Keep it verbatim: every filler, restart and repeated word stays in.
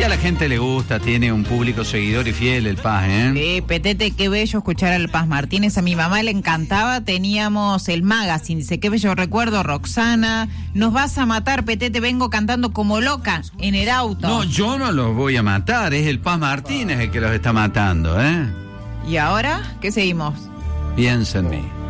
Y a la gente le gusta, tiene un público seguidor y fiel el Paz, ¿eh? Sí, Petete, qué bello escuchar al Paz Martínez. A mi mamá le encantaba, teníamos el magazine, dice, qué bello recuerdo, Roxana, nos vas a matar, Petete, vengo cantando como loca en el auto. No, yo no los voy a matar, es el Paz Martínez el que los está matando, ¿eh? ¿Y ahora qué seguimos? Piensa en mí.